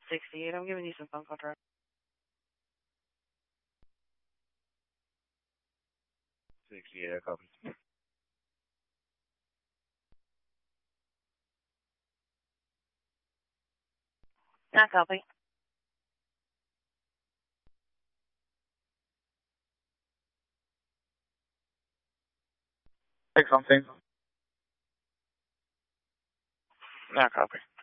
68, I'm giving you some phone call direct. 68, I copy. I copy. Take something. I copy.